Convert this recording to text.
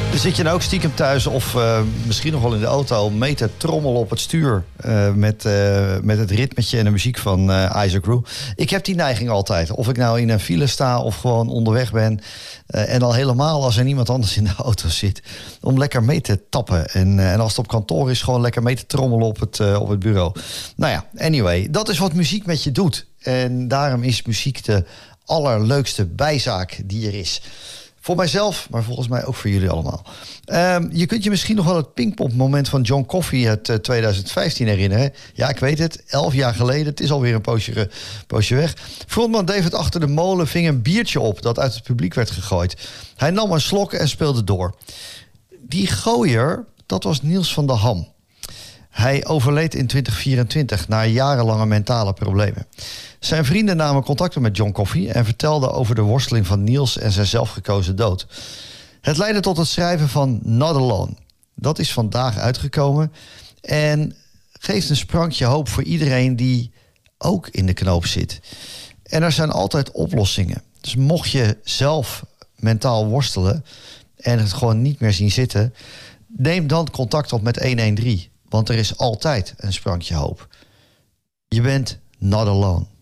Zit je nou ook stiekem thuis of misschien nog wel in de auto mee te trommelen op het stuur met het ritmetje en de muziek van Isaac Rue? Ik heb die neiging altijd. Of ik nou in een file sta of gewoon onderweg ben. En al helemaal als er niemand anders in de auto zit. Om lekker mee te tappen. En als het op kantoor is, gewoon lekker mee te trommelen op het bureau. Nou ja, anyway, dat is wat muziek met je doet. En daarom is muziek de allerleukste bijzaak die er is. Voor mijzelf, maar volgens mij ook voor jullie allemaal. Je kunt je misschien nog wel het Pinkpop-moment van John Coffey uit 2015 herinneren. Ja, ik weet het, 11 jaar geleden. Het is alweer een poosje weg. Frontman David achter de molen ving een biertje op dat uit het publiek werd gegooid. Hij nam een slok en speelde door. Die gooier, dat was Niels van der Ham. Hij overleed in 2024 na jarenlange mentale problemen. Zijn vrienden namen contact op met John Coffey en vertelden over de worsteling van Niels en zijn zelfgekozen dood. Het leidde tot het schrijven van Not Alone. Dat is vandaag uitgekomen en geeft een sprankje hoop voor iedereen die ook in de knoop zit. En er zijn altijd oplossingen. Dus mocht je zelf mentaal worstelen en het gewoon niet meer zien zitten, neem dan contact op met 113. Want er is altijd een sprankje hoop. Je bent not alone.